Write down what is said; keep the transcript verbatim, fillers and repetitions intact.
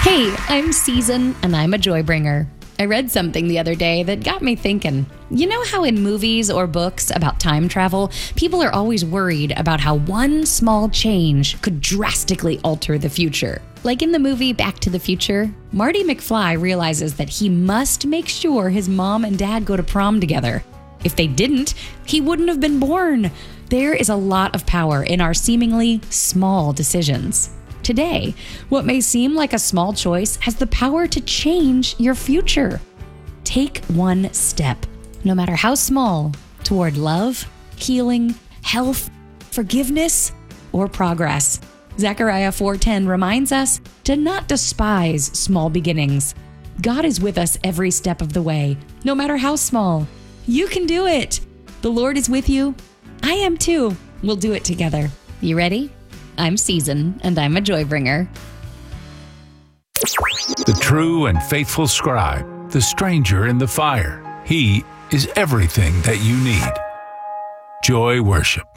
Hey, I'm Season, and I'm a joy bringer. I read something the other day that got me thinking. You know how in movies or books about time travel, people are always worried about how one small change could drastically alter the future? Like in the movie Back to the Future, Marty McFly realizes that he must make sure his mom and dad go to prom together. If they didn't, he wouldn't have been born. There is a lot of power in our seemingly small decisions. Today, what may seem like a small choice has the power to change your future. Take one step, no matter how small, toward love, healing, health, forgiveness, or progress. Zechariah four ten reminds us to not despise small beginnings. God is with us every step of the way, no matter how small. You can do it. The Lord is with you. I am too. We'll do it together. You ready? I'm Season, and I'm a joy bringer. The true and faithful scribe, the stranger in the fire. He is everything that you need. Joy Worship.